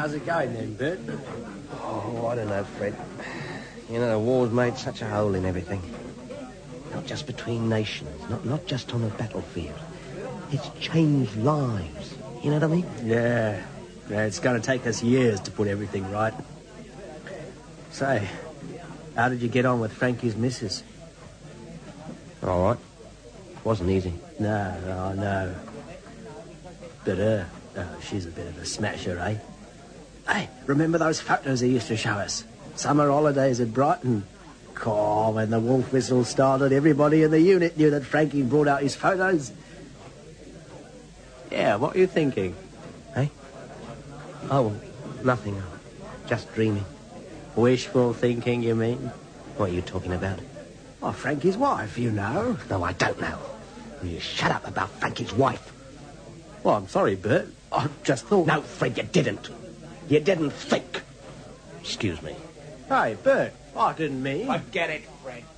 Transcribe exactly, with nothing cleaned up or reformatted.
How's it going then, Bert? Oh, I don't know, Fred. You know, the war's made such a hole in everything. Not just between nations, not, not just on a battlefield. It's changed lives. You know what I mean? Yeah. Yeah, it's going to take us years to put everything right. Say, how did you get on with Frankie's missus? All right. Wasn't easy. No, no, no. But, uh, oh, she's a bit of a smasher, eh? Hey, remember those photos he used to show us? Summer holidays at Brighton. Oh, when the wolf whistle started, everybody in the unit knew that Frankie brought out his photos. Yeah, what are you thinking? Eh? Oh, nothing. Just dreaming. Wishful thinking, you mean? What are you talking about? Oh, Frankie's wife, you know. No, I don't know. Will you shut up about Frankie's wife? Well, I'm sorry, Bert. I just thought... No, Fred, you didn't. You didn't think. Excuse me. Hey, Bert, I didn't mean... Forget it, Fred.